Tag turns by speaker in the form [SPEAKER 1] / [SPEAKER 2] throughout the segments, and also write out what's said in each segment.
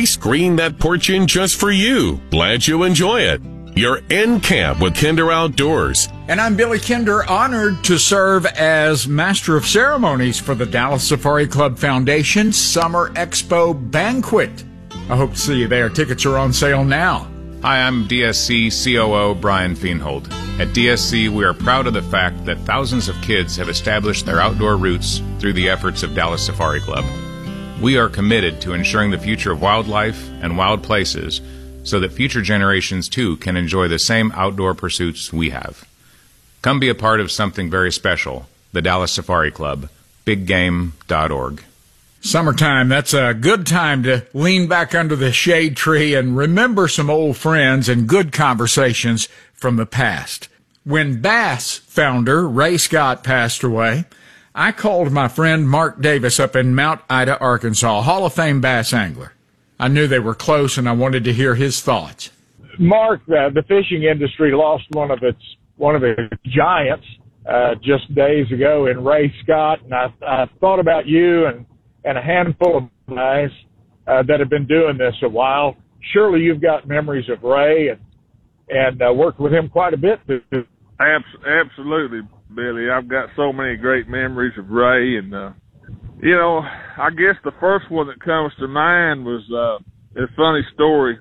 [SPEAKER 1] screened that porch in just for you. Glad you enjoy it. You're in camp with Kinder Outdoors.
[SPEAKER 2] And I'm Billy Kinder, honored to serve as Master of Ceremonies for the Dallas Safari Club Foundation Summer Expo Banquet. I hope to see you there. Tickets are on sale now.
[SPEAKER 3] Hi, I'm DSC COO Brian Feenhold. At DSC, we are proud of the fact that thousands of kids have established their outdoor roots through the efforts of Dallas Safari Club. We are committed to ensuring the future of wildlife and wild places so that future generations, too, can enjoy the same outdoor pursuits we have. Come be a part of something very special, the Dallas Safari Club, biggame.org.
[SPEAKER 2] Summertime, that's a good time to lean back under the shade tree and remember some old friends and good conversations from the past. When Bass founder Ray Scott passed away, I called my friend Mark Davis up in Mount Ida, Arkansas, Hall of Fame bass angler. I knew they were close and I wanted to hear his thoughts.
[SPEAKER 4] Mark, the fishing industry lost one of its giants just days ago in Ray Scott, and I thought about you and a handful of guys that have been doing this a while. Surely you've got memories of Ray and worked with him quite a bit.
[SPEAKER 5] Absolutely, Billy. I've got so many great memories of Ray. And, I guess the first one that comes to mind was a funny story.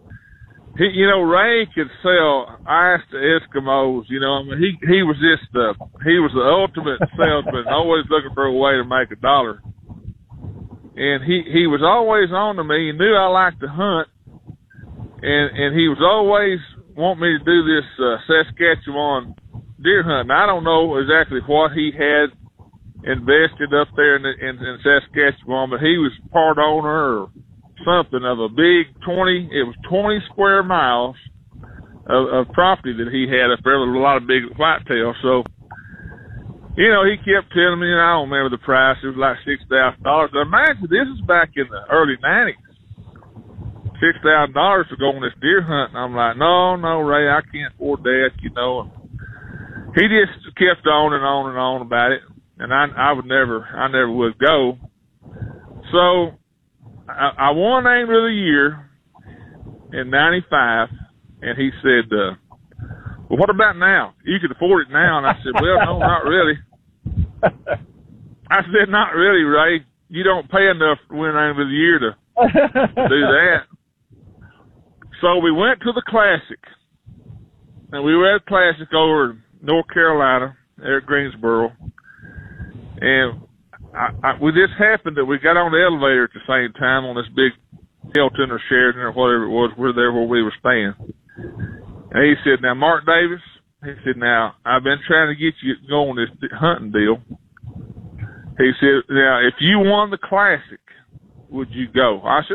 [SPEAKER 5] Ray could sell ice to Eskimos. He was he was the ultimate salesman, always looking for a way to make a dollar. And he was always on to me. He knew I liked to hunt, and he was always wanting me to do this Saskatchewan deer hunt. And I don't know exactly what he had invested up there in Saskatchewan, but he was part owner or something of a big 20 square miles of property that he had up there with a lot of big whitetails. So, he kept telling me, and I don't remember the price, it was like $6,000. Imagine this is back in the early 90s. $6,000 to go on this deer hunt. And I'm like, no, Ray, I can't afford that, And he just kept on and on and on about it. And I never would go. So I won Angler of the Year in 95, and he said, well, what about now? You can afford it now. And I said, well, no, not really. I said, not really, Ray. You don't pay enough to win Angler of the Year to do that. So we went to the Classic. And we were at the Classic over in North Carolina, there at Greensboro. And we just happened that we got on the elevator at the same time on this big Hilton or Sheraton or whatever it was. We're there where we were staying. And he said, now, Mark Davis, he said, now, I've been trying to get you to go on this hunting deal. He said, now, if you won the Classic, would you go? I said,